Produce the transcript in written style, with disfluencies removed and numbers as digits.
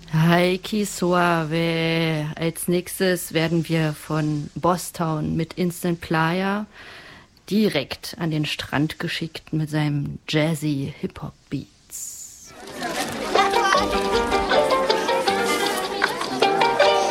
Heiki Suave. Als nächstes werden wir von Bosstown mit Instant Playa direkt an den Strand geschickt mit seinem jazzy Hip-Hop-Beat.